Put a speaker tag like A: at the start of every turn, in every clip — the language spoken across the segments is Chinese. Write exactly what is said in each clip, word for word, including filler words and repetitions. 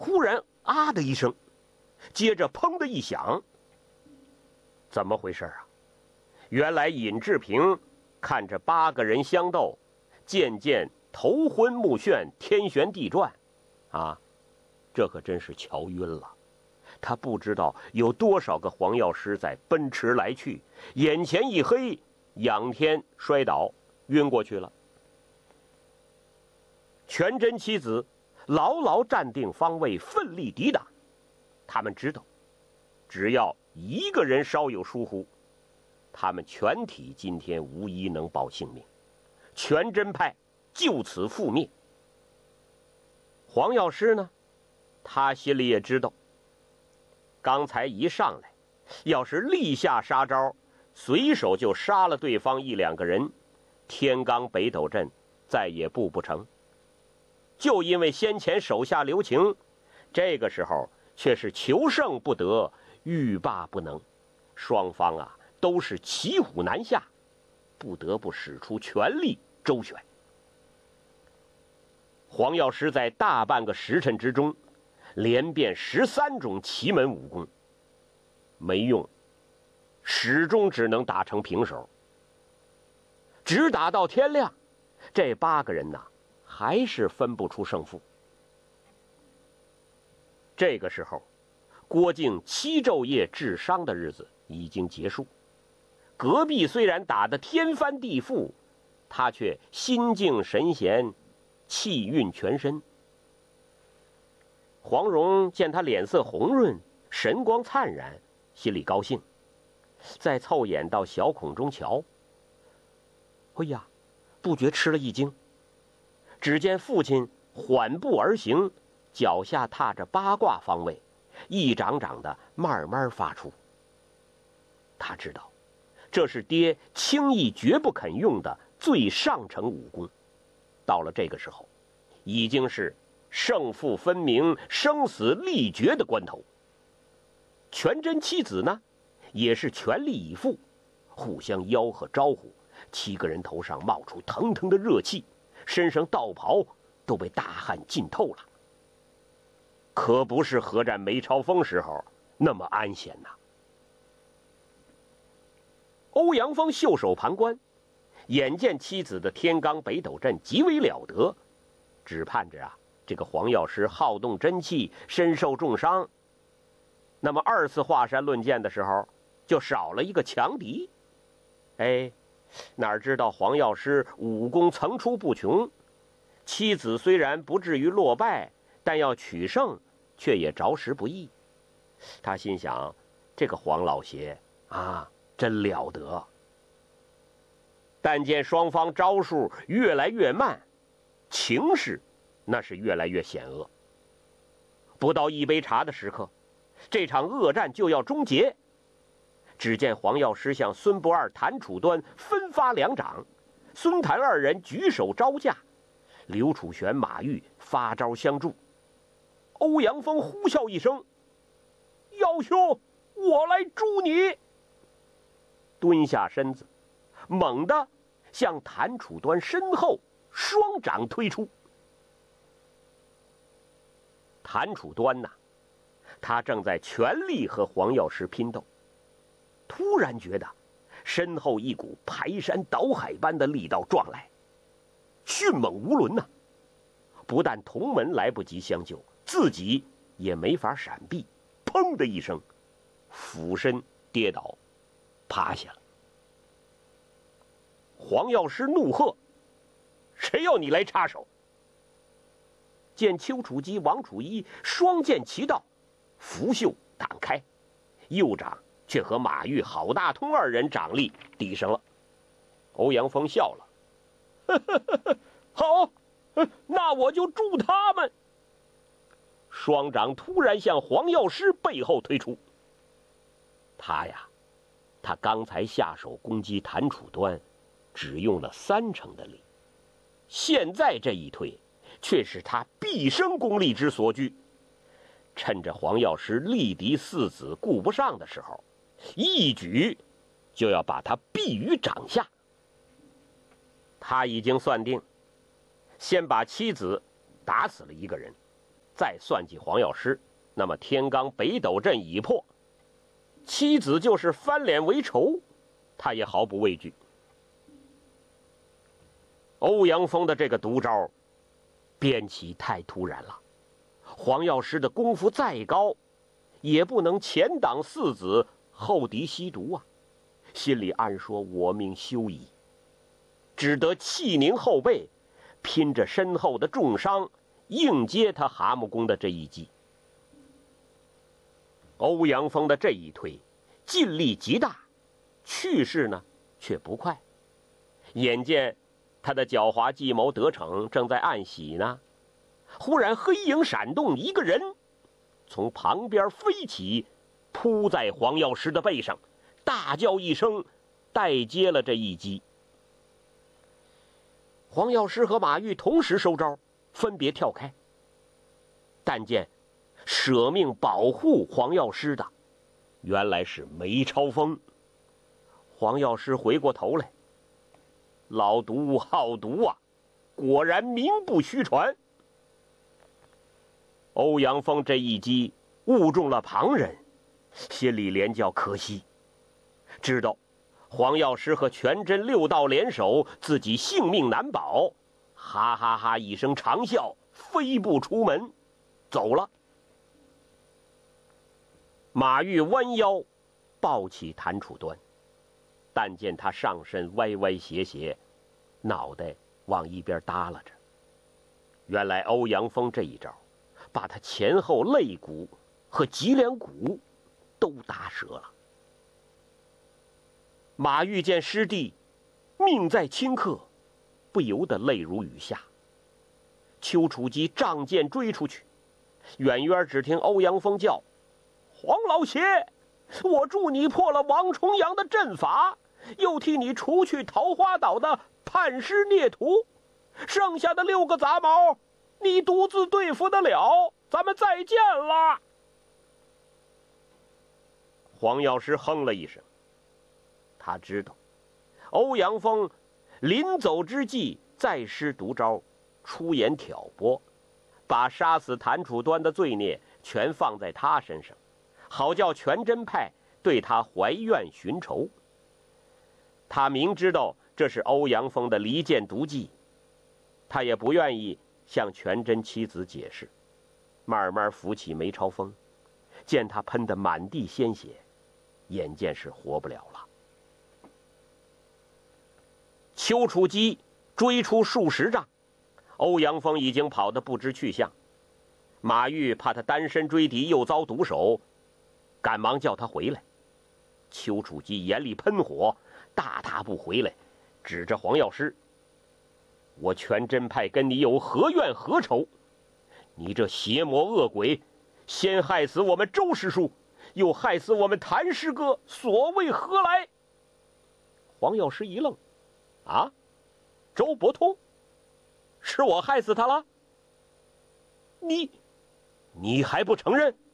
A: 忽然啊的一声，接着砰的一响。怎么回事啊？原来尹志平看着八个人相斗，渐渐头昏目眩，天旋地转，啊，这可真是瞧晕了。他不知道有多少个黄药师在奔驰来去，眼前一黑，仰天摔倒，晕过去了。全真七子牢牢站定方位，奋力抵挡。他们知道，只要一个人稍有疏忽，他们全体今天无一能保性命，全真派就此覆灭。黄药师呢，他心里也知道，刚才一上来，要是立下杀招，随手就杀了对方一两个人，天罡北斗阵再也布不成。就因为先前手下留情，这个时候却是求胜不得，欲罢不能，双方啊都是骑虎难下，不得不使出全力周旋。黄药师在大半个时辰之中，连变十三种奇门武功，没用，始终只能打成平手。直打到天亮，这八个人呐，还是分不出胜负。这个时候，郭靖七昼夜治伤的日子已经结束。隔壁虽然打得天翻地覆，他却心静神闲，气运全身。黄蓉见他脸色红润，神光灿然，心里高兴，再凑眼到小孔中瞧，哎呀，不觉吃了一惊。只见父亲缓步而行，脚下踏着八卦方位，一掌掌的慢慢发出。他知道，这是爹轻易绝不肯用的最上乘武功。到了这个时候，已经是胜负分明、生死力决的关头。全真七子呢，也是全力以赴，互相吆喝招呼。七个人头上冒出腾腾的热气，身上道袍都被大汗浸透了，可不是合战梅超风时候那么安闲呐。欧阳锋袖手旁观，眼见妻子的天罡北斗阵极为了得，只盼着啊，这个黄药师好动真气，身受重伤，那么二次华山论剑的时候就少了一个强敌。哎，哪知道黄药师武功层出不穷，妻子虽然不至于落败，但要取胜却也着实不易。他心想，这个黄老邪啊，真了得。但见双方招数越来越慢，情势那是越来越险恶。不到一杯茶的时刻，这场恶战就要终结。只见黄药师向孙不二、谭楚端分发两掌，孙谭二人举手招架，刘楚玄、马玉发招相助。欧阳锋呼啸一声：“妖兄，我来助你！”蹲下身子，猛地向谭楚端身后双掌推出。谭楚端呐、啊，他正在全力和黄药师拼斗，突然觉得身后一股排山倒海般的力道撞来，迅猛无伦呐、啊！不但同门来不及相救，自己也没法闪避，砰的一声，俯身跌倒，趴下了。黄药师怒喝：“谁要你来插手？”见丘处机、王处一双剑齐到，拂袖挡开，右掌却和马玉、郝大通二人掌力抵上了。欧阳锋笑了：“呵呵呵，好，那我就助他们。”双掌突然向黄药师背后推出。他呀，他刚才下手攻击谭楚端，只用了三成的力，现在这一推，却是他毕生功力之所居。趁着黄药师力敌四子顾不上的时候，一举就要把他毙于掌下。他已经算定，先把妻子打死了一个人， 再算计黄药师，那么天罡北斗阵已破，妻子就是翻脸为仇，他也毫不畏惧。欧阳锋的这个毒招编起太突然了，黄药师的功夫再高，也不能前挡四子，后敌西毒啊，心里暗说我命休矣，只得气凝后背，拼着身后的重伤应接他蛤蟆功的这一击。欧阳锋的这一推劲力极大，去势呢却不快。眼见他的狡猾计谋得逞，正在暗喜呢，忽然黑影闪动，一个人从旁边飞起，扑在黄药师的背上，大叫一声，代接了这一击。黄药师和马玉同时收招，分别跳开。但见舍命保护黄药师的原来是梅超风。黄药师回过头来，老毒好毒啊，果然名不虚传。欧阳锋这一击误中了旁人，心里连叫可惜，知道黄药师和全真六道联手，自己性命难保，哈哈哈一声长笑，飞步出门走了。马玉弯腰抱起谭楚端，但见他上身歪歪斜斜，脑袋往一边耷拉着。原来欧阳锋这一招把他前后肋骨和脊梁骨都打折了。马玉见师弟命在顷刻，不由得泪如雨下。丘处机仗剑追出去，远远只听欧阳锋叫：黄老邪，我助你破了王重阳的阵法，又替你除去桃花岛的叛师孽徒，剩下的六个杂毛你独自对付得了，咱们再见了。黄药师哼了一声，他知道欧阳锋临走之际再施毒招，出言挑拨，把杀死谭楚端的罪孽全放在他身上，好叫全真派对他怀怨寻仇。他明知道这是欧阳锋的离间毒计，他也不愿意向全真妻子解释，慢慢扶起梅超风，见他喷得满地鲜血，眼见是活不了了。丘处机追出数十丈，欧阳锋已经跑得不知去向。马玉怕他单身追敌又遭毒手，赶忙叫他回来。丘处机眼里喷火，大踏步回来，指着黄药师：我全真派跟你有何怨何仇？你这邪魔恶鬼，先害死我们周师叔，又害死我们谭师哥，所谓何来？黄药师一愣：啊，周伯通，是我害死他了？你你还不承认？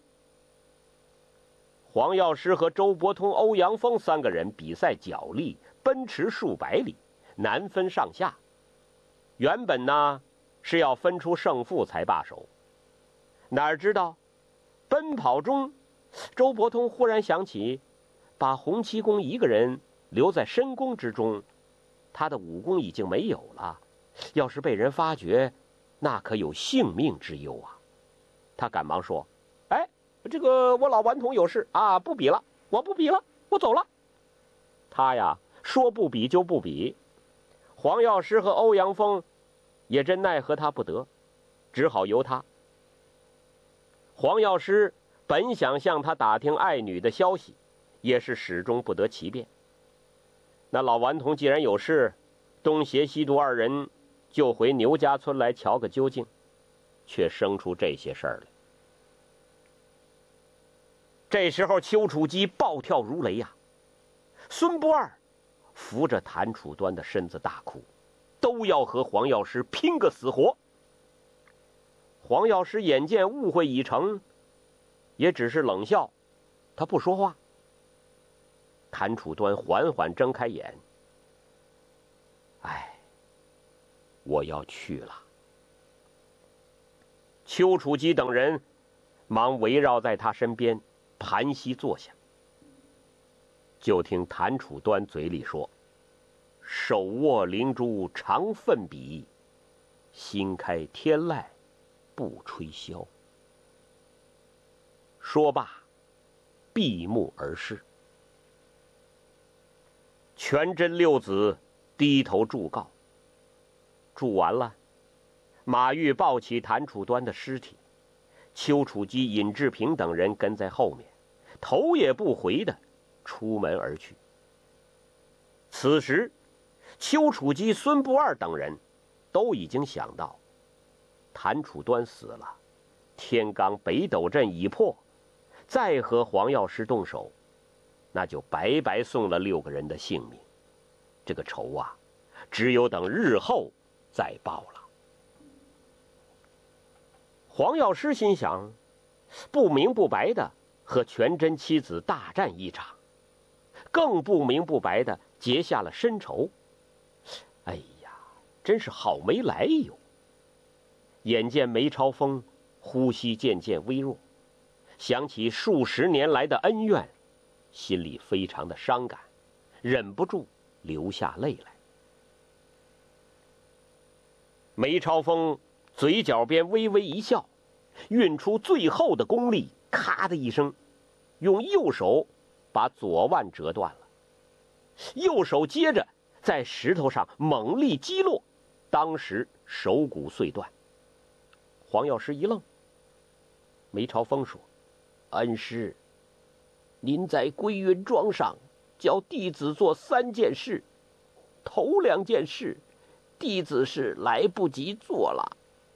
A: 黄药师和周伯通、欧阳锋三个人比赛脚力，奔驰数百里，难分上下。原本呢是要分出胜负才罢手，哪知道奔跑中，周伯通忽然想起把洪七公一个人留在深宫之中，他的武功已经没有了，要是被人发觉，那可有性命之忧啊。他赶忙说：哎，这个我老顽童有事啊，不比了，我不比了，我走了。他呀说不比就不比。黄药师和欧阳锋也真奈何他不得，只好由他。黄药师本想向他打听爱女的消息，也是始终不得其便。那老顽童既然有事，东邪西毒二人就回牛家村来瞧个究竟，却生出这些事儿来。这时候丘处机暴跳如雷呀、啊，孙不二扶着谭楚端的身子大哭，都要和黄药师拼个死活。黄药师眼见误会已成，也只是冷笑，他不说话。谭楚端缓缓睁开眼：哎，我要去了。 丘处机等人忙围绕在他身边盘膝坐下。就听谭楚端嘴里说：“手握灵珠常奋笔，心开天籁不吹箫。”说罢，闭目而逝。全真六子低头祝告。祝完了，马玉抱起谭楚端的尸体，丘处机、尹志平等人跟在后面，头也不回的出门而去。此时，丘处机、孙不二等人都已经想到，谭楚端死了，天罡北斗阵已破，再和黄药师动手，那就白白送了六个人的性命。这个仇啊，只有等日后再报了。黄药师心想，不明不白的和全真七子大战一场，更不明不白的结下了深仇。哎呀，真是好没来由。眼见梅超风呼吸渐渐微弱，想起数十年来的恩怨，心里非常的伤感，忍不住流下泪来。梅超风嘴角边微微一笑，运出最后的功力，咔的一声，用右手把左腕折断了，右手接着在石头上猛力击落，当时手骨碎断。黄药师一愣。梅超风说：“恩师，您在归云庄上教弟子做三件事，头两件事弟子是来不及做了。”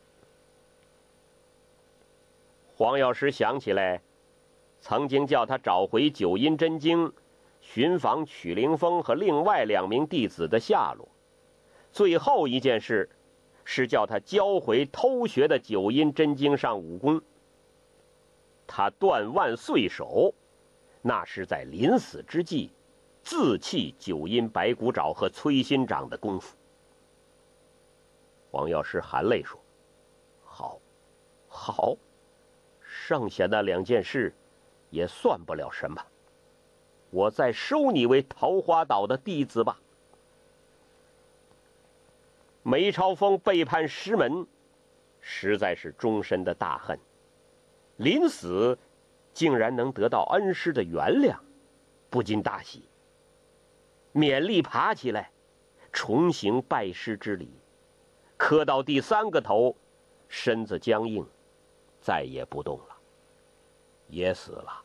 A: 黄药师想起来，曾经叫他找回九阴真经，寻访曲灵风和另外两名弟子的下落。最后一件事是叫他教回偷学的九阴真经上武功。他断腕碎手，那是在临死之际自弃九阴白骨爪和摧心掌的功夫。黄药师含泪说：“好，好，剩下那两件事也算不了什么，我再收你为桃花岛的弟子吧。”梅超风背叛师门，实在是终身的大恨。临死竟然能得到恩师的原谅，不禁大喜，勉力爬起来，重行拜师之礼，磕到第三个头，身子僵硬，再也不动了，也死了。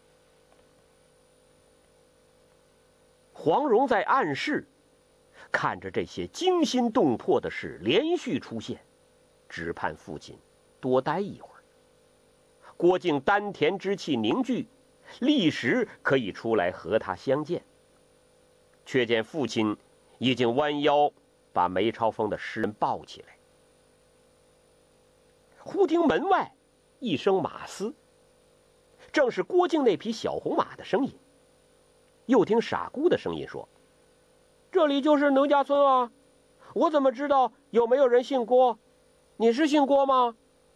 A: 黄蓉在暗室看着这些惊心动魄的事连续出现，只盼父亲多待一会儿。郭靖丹田之气凝聚，立时可以出来和他相见，却见父亲已经弯腰把梅超风的尸人抱起来。忽听门外一声马嘶，正是郭靖那匹小红马的声音。又听傻姑的声音说：“这里就是农家村啊，我怎么知道有没有人姓郭？你是姓郭吗？”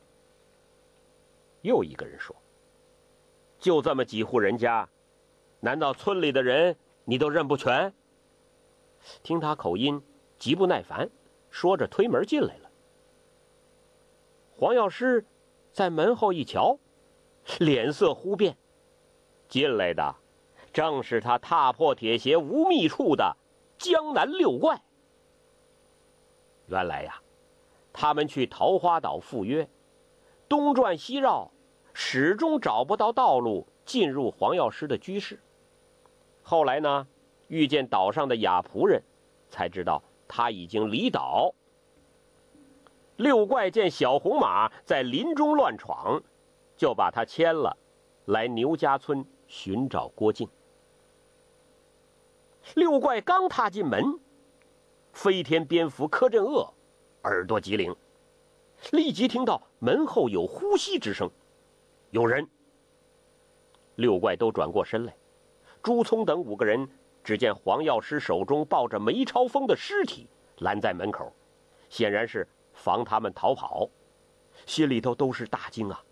A: 又一个人说：“就这么几户人家，难道村里的人你都认不全？”听他口音极不耐烦，说着推门进来了。黄药师在门后一瞧，脸色忽变，进来的正是他踏破铁鞋无觅处的江南六怪。原来呀，他们去桃花岛赴约，东转西绕，始终找不到道路进入黄药师的居室。后来呢，遇见岛上的哑仆人，才知道他已经离岛。六怪见小红马在林中乱闯，就把他牵了来牛家村寻找郭靖。六怪刚踏进门，飞天蝙蝠柯镇恶耳朵极灵，立即听到门后有呼吸之声，有人。六怪都转过身来，朱聪等五个人只见黄药师手中抱着梅超风的尸体拦在门口，显然是防他们逃跑。 心里头都是大惊啊。